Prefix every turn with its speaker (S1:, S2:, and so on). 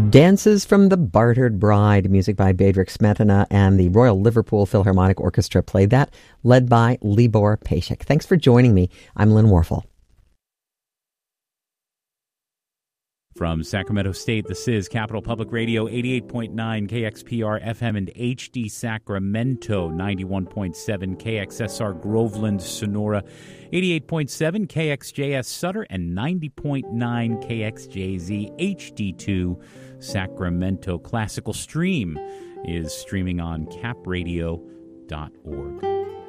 S1: Dances from the Bartered Bride, music by Bedřich Smetana and the Royal Liverpool Philharmonic Orchestra played that, led by Libor Pejsik. Thanks for joining me. I'm Lynn Warfel.
S2: From Sacramento State, this is Capital Public Radio, 88.9 KXPR FM and HD Sacramento, 91.7 KXSR Groveland, Sonora, 88.7 KXJS Sutter, and 90.9 KXJZ HD2 Sacramento. Classical Stream is streaming on capradio.org.